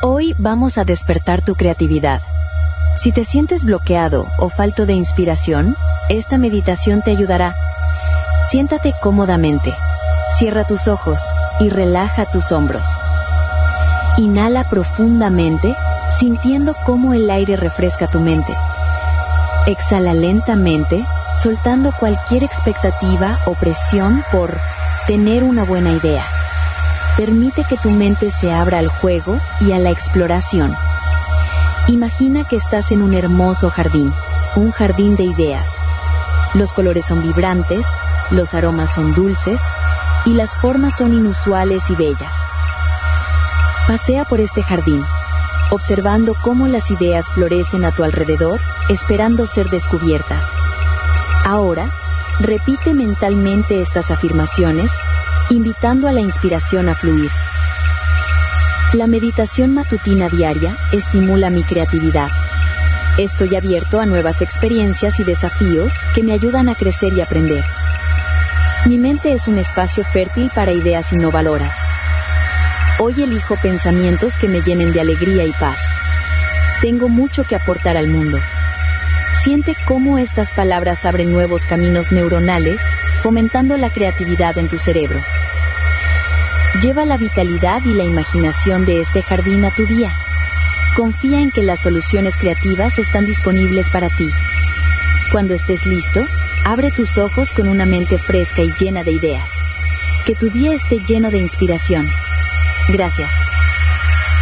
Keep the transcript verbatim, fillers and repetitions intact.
Hoy vamos a despertar tu creatividad. Si te sientes bloqueado o falto de inspiración, esta meditación te ayudará. Siéntate cómodamente, cierra tus ojos y relaja tus hombros. Inhala profundamente, sintiendo cómo el aire refresca tu mente. Exhala lentamente, soltando cualquier expectativa o presión por tener una buena idea. Permite que tu mente se abra al juego y a la exploración. Imagina que estás en un hermoso jardín, un jardín de ideas. Los colores son vibrantes, los aromas son dulces y las formas son inusuales y bellas. Pasea por este jardín, observando cómo las ideas florecen a tu alrededor, esperando ser descubiertas. Ahora, repite mentalmente estas afirmaciones, invitando a la inspiración a fluir. La meditación matutina diaria estimula mi creatividad. Estoy abierto a nuevas experiencias y desafíos que me ayudan a crecer y aprender. Mi mente es un espacio fértil para ideas innovadoras. Hoy elijo pensamientos que me llenen de alegría y paz. Tengo mucho que aportar al mundo. Siente cómo estas palabras abren nuevos caminos neuronales, fomentando la creatividad en tu cerebro. Lleva la vitalidad y la imaginación de este jardín a tu día. Confía en que las soluciones creativas están disponibles para ti. Cuando estés listo, abre tus ojos con una mente fresca y llena de ideas. Que tu día esté lleno de inspiración. Gracias.